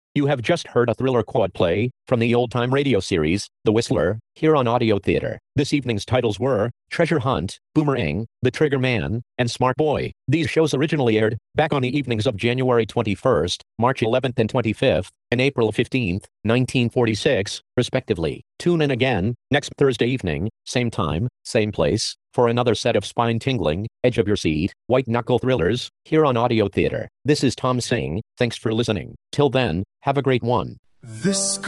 You have just heard a thriller quad play from the old-time radio series, The Whistler, here on Audio Theater. This evening's titles were Treasure Hunt, Boomerang, The Trigger Man, and Smart Boy. These shows originally aired back on the evenings of January 21st, March 11th and 25th, and April 15th, 1946, respectively. Tune in again next Thursday evening, same time, same place, for another set of spine-tingling, edge-of-your-seat, white-knuckle thrillers, here on Audio Theater. This is Tom Singh, thanks for listening. Till then, have a great one. This